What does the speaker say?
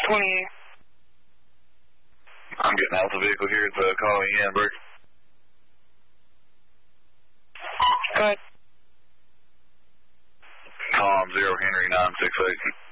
28. I'm getting out the vehicle here at the Colony Annenberg. Good. Tom 0 Henry 968.